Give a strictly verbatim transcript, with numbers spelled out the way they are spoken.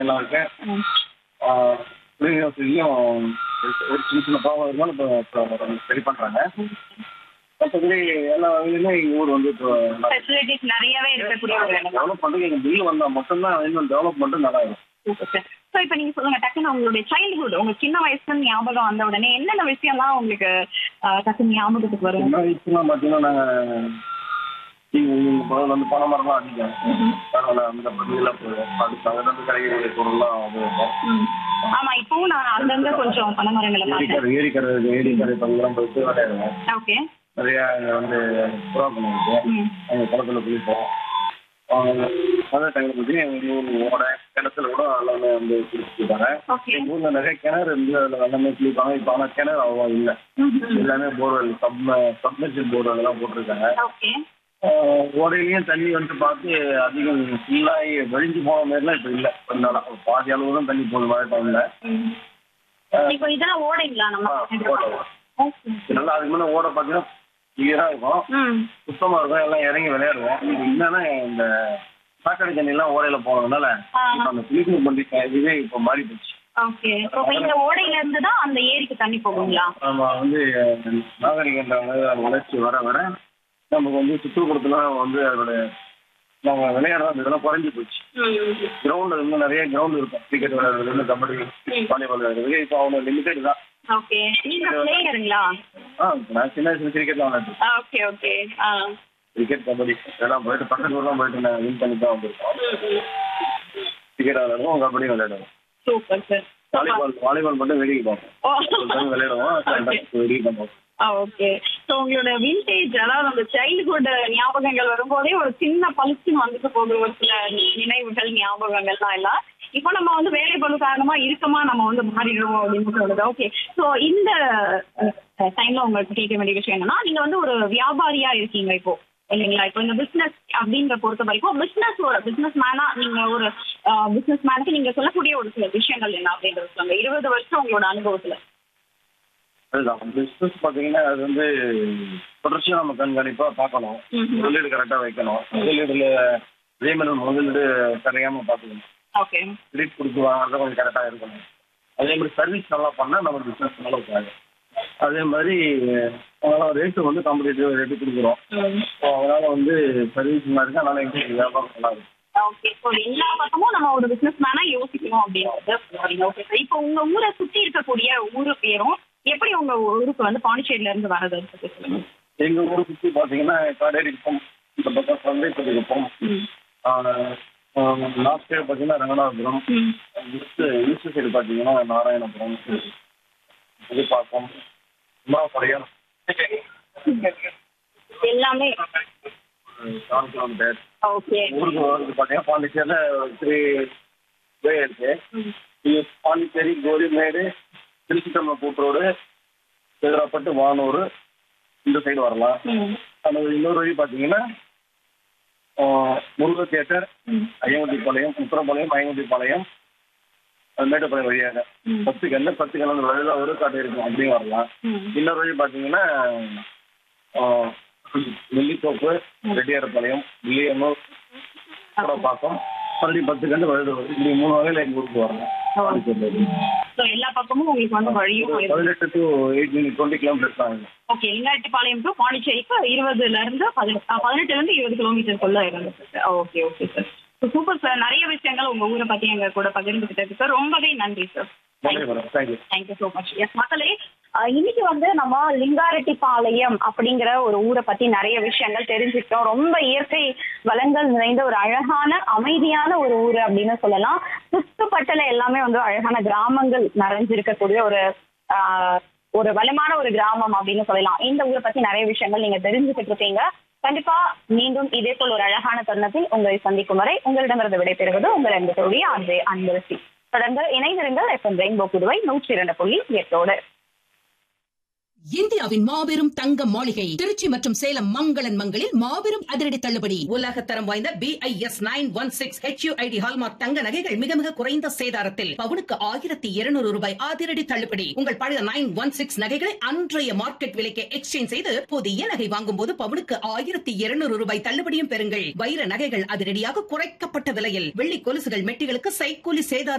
எல்லாம் இருக்கேன். ம். ஆ, குடிநீர் வசதியும் ஒரு ஒரு சின்ன சின்ன ப்ராப்ளம் இருந்தாலும் இப்போ இப்போ சரி பண்ணுறாங்க. மற்றபடி எல்லா வகையிலுமே எங்கள் ஊர் வந்து இப்போ ஃபெசிலிட்டிஸ் நிறையவே இருக்கக்கூடிய ஒரு இடம் தான். டெவலப் பண்ணுறது எங்கள் பில்லு வந்தால் மட்டும்தான் இன்னும் டெவலப்மெண்ட்டும் நல்லா இருக்கும். Super sir. ஸோ இப்போ நீங்கள் சொல்லுங்கள் டக்குன்னு உங்களுடைய சைல்ட்ஹுட் உங்கள் சின்ன வயசுல ஞாபகம் வந்த உடனே என்னென்ன விஷயம்லாம் உங்களுக்கு ஆஹ், டக்குன்னு ஞாபகத்துக்கு வரும்? சின்ன வயசுலாம் பார்த்தீங்கன்னா நாங்கள் முதல்ல வந்து பனை மரம்லாம் அடிக்கும். அதனால் அந்த பகுதியில் போவோம். அதுக்கு அங்கிருந்து கிடைக்கக்கூடிய பொருள்லாம் வாங்குவோம். ம். ஆமா இப்பவும் நான் அங்கங்க கொஞ்சம் பனைமரங்களை பார்த்தேன். ஏரிக்கரை ஏரிக்கரை இருக்கு. ஏரிக்கரை பகுதியெல்லாம் போயிட்டு விளையாடுவோம். ஓகே. நிறையா அங்கே வந்து புறாப்பணம் இருக்கும். ம். அங்கே குளத்துல குளிப்போம். மழை டைமில் பார்த்தீங்கன்னா எங்கள் ஊர் ஓடை கிணத்துல கூட எல்லாமே வந்து குளிச்சுருக்காங்க. ஓகே. எங்கள் ஊரில் நிறைய கிணறு இருந்து அதில் எல்லாமே குளிப்பாங்க. இப்போ ஆனால் கிணறு அவ்வளோ இல்லை. ம்ஹும். எல்லாமே போர்வெல் சப் சப்மெர்ஜன் போர்வெல் அதெல்லாம் போட்டிருக்காங்க. ஓகே. ஆஹ் ஓடையிலையும் தண்ணி வந்து பார்த்து அதிகம் ஃபுல்லாகி வழிஞ்சு போன மாதிரிலாம் இப்போ இல்லை. கொஞ்ச நாளா ஒரு பாதி அளவு தான் தண்ணி போகுது மழை டைமில். ம். இப்போ இதெல்லாம் ஓடைங்களா நம்ம? ஓடை ஓகே. நல்லா அதுக்கு முன்னே ஓடை பார்த்தீங்கன்னா கிளியராக இருக்கும், ம். சுத்தமாக இருக்கும், எல்லாம் இறங்கி விளையாடுவோம். இது என்னன்னா இந்த சாக்கடை தண்ணிலாம் ஓடையில் போனதுனால ஆ. இப்போ அந்த குளிக்கும் பண்டி இதுவே இப்போ மாறி போச்சு. ஓகே. இப்போ இந்த ஓடையில இருந்து தான் அந்த ஏரிக்கு தண்ணி போகுங்களா? நம்ம வந்து நாகரிகன்றாங்க வளர்ச்சி வர வர நமக்கு வந்து சுற்றுப்புறத்துலாம் வந்து அதோட நம்ம விளையாடுற இதெல்லாம் குறைஞ்சி போச்சு. ம். கிரவுண்ட் இன்னும் நிறைய கிரவுண்ட் இருக்கும். கிரிக்கெட் விளையாடுறது, கபடி, வாலிபால் விளையாடுறது. இப்போ அவங்க லிமிட்டட் தான். ஓகே. நீங்க பிளேயருங்களா? ஆ நான் சின்ன வயசுல கிரிக்கெட்லாம் விளையாடுறேன். Okay okay. ஆ. கிரிக்கெட், கபடி இதெல்லாம் போயிட்டு பக்கத்து ஊர்லாம் போயிட்டு நான் வின் பண்ணி தான் வந்திருக்கோம். ம், ம். கிரிக்கெட் விளையாடுவோம், கபடி விளையாடுவோம். Super sir. வாலிபால் வாலிபால் மட்டும் வெளியே பார்ப்போம். ஓ. விளையாடுவோம், வெளியே பார்ப்போம். ஆ ஓகே. ஸோ உங்களோட விண்டேஜ் அதாவது அந்த சைல்ட்ஹுட் ஞாபகங்கள் வரும்போதே ஒரு சின்ன பளிச்சுன்னு வந்துட்டு போகுது ஒரு சில நினைவுகள் ஞாபகங்கள்லாம் எல்லாம். இப்போ நம்ம வந்து வேலை பளு காரணமா இருக்கமா நம்ம வந்து மாறிடுவோம் அப்படின்னு சொல்லுது. ஓகே. ஸோ இந்த டைம்ல உங்களுக்கு கேட்க வேண்டிய விஷயம் என்னன்னா நீங்க வந்து ஒரு வியாபாரியா இருக்கீங்க இப்போ இல்லைங்களா? இப்போ இந்த பிசினஸ் அப்படின்ற பொறுத்த வரைக்கும் பிசினஸ் ஒரு பிசினஸ் மேனா நீங்க ஒரு பிசினஸ் மேனுக்கு நீங்க சொல்லக்கூடிய ஒரு சில விஷயங்கள் என்ன அப்படின்றது சொல்லுங்க. இருபது வருஷம் உங்களோட அனுபவத்துல. அதுதான் பிஸ்னஸ் பார்த்தீங்கன்னா அது வந்து தொடர்ச்சியாக நம்ம கண்காணிப்பாக பார்க்கணும். ம்ஹும். முதலீடு கரெக்டாக வைக்கணும். முதலீடுல அதே மாதிரி முதலீடு கரையாமல் பார்த்துக்கணும். ஓகே. கிரெடிட் கொடுத்து வாங்குறத கொஞ்சம் கரெக்டாக இருக்கணும். அதே மாதிரி சர்வீஸ் நல்லா பண்ணால் நம்ம பிஸ்னஸ் நல்லா இருக்காது. அதே மாதிரி அதனால் ரேட்டு வந்து காம்படிட்டிவ் ரேட்டு கொடுக்குறோம். ம். ஸோ அதனால் வந்து சர்வீஸ் நல்லா இருக்குது. அதனால் எங்களுக்கு வியாபாரம் நல்லா இருக்கும். ஓகே. ஸோ எல்லா பக்கமும் நம்ம ஒரு பிசினஸ் மேனா யோசிக்கணும் அப்படின்றது சொல்றீங்க. Okay sir. இப்போ உங்க ஊரை சுற்றி இருக்கக்கூடிய ஊரு பேரும் எப்படி உங்க ஊருக்கு வந்து பாண்டிச்சேரியில இருந்து வரது சொல்லுங்க. எங்கள் ஊரை சுற்றி பார்த்தீங்கன்னா காடேரி குப்பம், இந்த பக்கம் சந்தைப்பட்டி குப்பம், ம். லாஸ்ட் சைடு பார்த்தீங்கன்னா ரங்கநாதபுரம், ம். ஈஸ்ட் ஈஸ்ட் சைடு பார்த்தீங்கன்னா நாராயணபுரம், புதுப்பாக்கம், உமாபாளையம், எல்லாமே. Seven kilometre. ஓகே. ஊருக்கு வந்து பார்த்தீங்கன்னா பாண்டிச்சேரியில் த்ரீ வே இருக்கு. ம். இது பாண்டிச்சேரி, கோரிமேடு, திருச்சிட்டம்பலம் கூட்டுரோடு, சேதராப்பட்டு, வானூர் இந்த சைடு வரலாம். ம். அந்த இன்னொரு வழி பார்த்தீங்கன்னா முருகர் தியேட்டர், ம். ஐயங்குட்டிப்பாளையம், உத்தரப்பாளையம், ஐயங்குட்டிப்பாளையம், மேட்டுப்பாளையம் வழியாக ம். பத்து கல்ல பத்து கிலோமீட்டர் வழியில் ஒரு காட்டு இருக்கும். அப்படியும் வரலாம். ம். இன்னொரு வழி பார்த்தீங்கன்னா நெல்லித்தோப்பு, ரெட்டியாரப்பாளையம், வில்லியனூர், பாக்கம், மறுபடியும் பத்து கண்டு வழியில் வரும். இப்படி மூணு வகையில் எங்கள் ஊருக்கு வரலாம். ஸோ எல்லா பக்கமும் உங்களுக்கு வந்து வழியும் இருக்கு. பதினெட்டு டு எயிட்டீன் டுவெண்ட்டி கிலோமீட்டர்ஸ் ஆகுது. ஓகே. லிங்காரெட்டிப்பாளையம் டு பாண்டிச்சேரிக்கு இருபதுல இருந்து பதினெட்டு பதினெட்டுல இருந்து இருபது கிலோமீட்டருக்குள்ள இருந்தது sir. Okay okay sir. Super sir. நிறைய விஷயங்கள் உங்க ஊரை பத்தி எங்க கூட பகிர்ந்துக்கிட்டதுக்கு சார் ரொம்பவே நன்றி sir. Thank you. Thank you so much. S மக்களே, அஹ் இன்னைக்கு வந்து நம்ம லிங்காரெட்டிப்பாளையம் அப்படிங்கிற ஒரு ஊரை பத்தி நிறைய விஷயங்கள் தெரிஞ்சுக்கிட்டோம். ரொம்ப இயற்கை வளங்கள் நிறைந்த ஒரு அழகான அமைதியான ஒரு ஊர் அப்படின்னு சொல்லலாம். சுற்றுப்பட்டல எல்லாமே வந்து அழகான கிராமங்கள் நிறைஞ்சிருக்கக்கூடிய ஒரு ஆஹ் ஒரு வளமான ஒரு கிராமம் அப்படின்னு சொல்லலாம். இந்த ஊரை பத்தி நிறைய விஷயங்கள் நீங்க தெரிஞ்சுக்கிட்டு இருக்கீங்க. கண்டிப்பா மீண்டும் இதே போல் ஒரு அழகான தருணத்தில் உங்களை சந்திக்கும் வரை உங்களிடமிருந்து விடைபெறுவது உங்கள் அன்பு தோழி அன்பு அன்பரசி. தொடர்ந்து இணைந்திருங்கள் எஃப்எம் ரெயின்போ புதுவை நூற்றி இரண்டு புள்ளி எட்டோடு. இந்தியாவின் மாபெரும் தங்க மாளிகை திருச்சி மற்றும் சேலம் மங்களன் மங்களில் மாபெரும் அதிரடி தள்ளுபடி உலக தரம் வாய்ந்த B I S nine one six H you I D hallmark தங்க நகைகள் மிக மிக குறைந்த சேதாரத்தில் பவுனுக்கு ஆயிரத்தி இருநூறு ரூபாய் அதிரடி தள்ளுபடி. உங்கள் பழைய நைன் ஒன் சிக்ஸ் நகைகளை அன்றைய மார்க்கெட் விலைக்கு எக்ஸ்சேஞ்ச் செய்து புதிய நகை வாங்கும் போது பவுனுக்கு ஆயிரத்தி இருநூறு ரூபாய் தள்ளுபடியும் பெறுங்கள். வைர நகைகள் அதிரடியாக குறைக்கப்பட்ட விலையில் வெள்ளி கொலுசுகள் மெட்டிகளுக்கு சைக்கூலி சேதாரம்